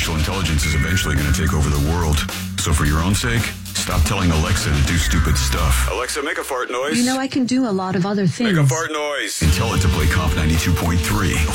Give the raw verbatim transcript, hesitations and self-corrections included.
artificial intelligence is eventually going to take over the world. So for your own sake, stop telling Alexa to do stupid stuff. Alexa, make a fart noise. You know, I can do a lot of other things. Make a fart noise. And tell it to play Comp ninety-two point three.